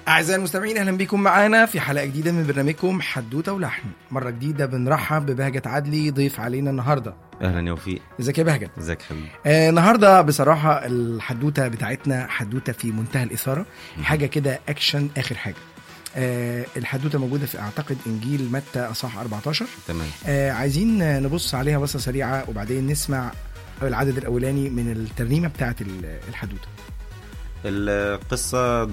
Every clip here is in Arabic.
أعزائي المستمعين، أهلا بكم معانا في حلقة جديدة من برنامجكم حدوتة ولحن. مرة جديدة بنرحب ببهجت عدلي ضيف علينا النهاردة. أهلا يا وفيق. ازيك يا بهجت؟ ازيك حبيبي. النهاردة بصراحة الحدوتة بتاعتنا حدوتة في منتهى الإثارة، حاجة كده أكشن آخر حاجة. الحدوتة موجودة في أعتقد إنجيل متى أصحاح 14. تمام. عايزين نبص عليها بصة سريعة وبعدين نسمع العدد الأولاني من الترنيمة بتاعت الحدوتة. القصة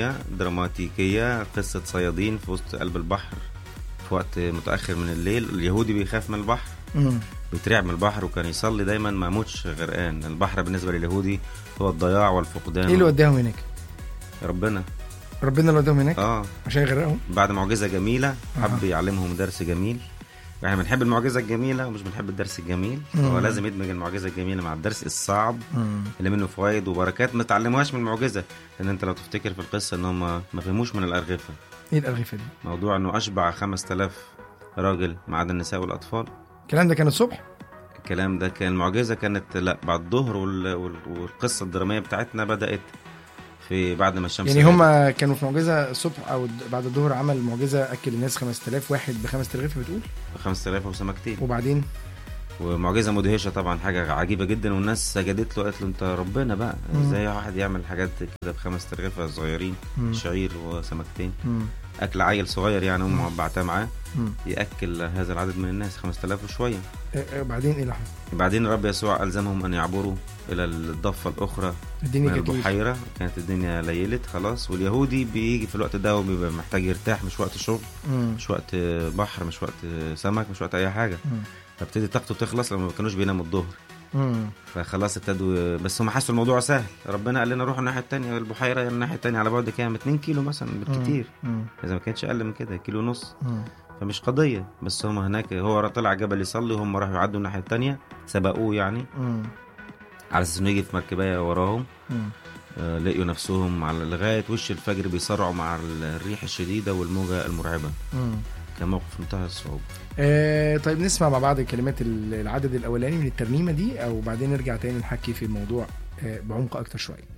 دراماتيكية، قصة صيادين في وسط قلب البحر في وقت متأخر من الليل. اليهودي بيخاف من البحر، بيترعب من البحر، وكان يصلي دايما ما موتش غرقان. البحر بالنسبة لليهودي هو الضياع والفقدان. ايه اللي وداهم هناك؟ ربنا اللي وداهم هناك عشان يغرقهم بعد معجزة جميلة. حب يعلمهم درس جميل. احنا بنحب المعجزة الجميلة ومش بنحب الدرس الجميل. هو لازم يدمج المعجزة الجميلة مع الدرس الصعب اللي منه فوائد وبركات ما تعلموهاش من المعجزة. لان انت لو تفتكر في القصة انهم ما فهموش من الأرغفة. ايه الأرغفة دي؟ موضوع انه اشبع 5000 راجل ما عدا النساء والأطفال. الكلام ده كان الصبح؟ الكلام ده كان المعجزة كانت بعد الظهر، والقصة الدرامية بتاعتنا بدأت في بعد ما الشمس يعني هم كانوا في معجزة الصبح أو بعد الظهر. عمل معجزة أكل الناس 5000 واحد ب5 رغيف بتقول؟ 5000 وسمكتين. وبعدين ومعجزة مدهشة طبعا، حاجة عجيبة جدا، والناس سجدت له، قالت له انت ربنا بقى. ازاي واحد يعمل حاجات كده ب5 رغيف صغيرين، شعير وسمكتين، أكل عيل صغير يعني أمه بعتها معاه يأكل هذا العدد من الناس 5000 وشوية. بعدين إيه لحظة؟ بعدين الرب يسوع ألزمهم أن يعبروا إلى الضفة الأخرى من البحيرة. كانت الدنيا ليلت خلاص، واليهودي بيجي في الوقت ده وبيبقى محتاج يرتاح، مش وقت شغل، مش وقت بحر، مش وقت سمك، مش وقت أي حاجة. فابتدي طاقته تخلص لما ما كانوش بيناموا الظهر. فخلاص ابتدوا، بس هم حسوا الموضوع سهل. ربنا قال لنا روحوا الناحية التانية، البحيرة الناحية التانية على بعد كام 2 كيلو مثلا بالكتير، إذا ما كانتش أقل من كده 1.5 كيلو. فمش قضية. بس هم هناك، هو طلع جبل يصلي وهم راحوا يعدوا الناحية التانية، سبقوه يعني على أساس إنه يجي في مركبية وراهم. لقيوا نفسهم على لغاية وش الفجر بيصرعوا مع الريح الشديدة والموجة المرعبة. كان موقف منتهى الصعوبة. طيب نسمع مع بعض كلمات العدد الأولاني من الترنيمة دي، أو بعدين نرجع تاني نحكي في الموضوع بعمق أكتر شوية.